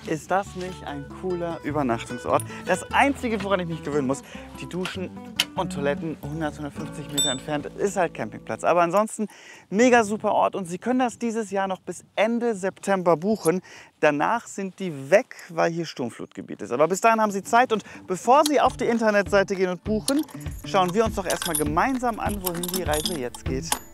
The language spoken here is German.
Ist das nicht ein cooler Übernachtungsort? Das Einzige, woran ich mich gewöhnen muss, die Duschen und Toiletten 100, 150 Meter entfernt, ist halt Campingplatz. Aber ansonsten mega super Ort und Sie können das dieses Jahr noch bis Ende September buchen. Danach sind die weg, weil hier Sturmflutgebiet ist. Aber bis dahin haben Sie Zeit und bevor Sie auf die Internetseite gehen und buchen, schauen wir uns doch erstmal gemeinsam an, wohin die Reise jetzt geht.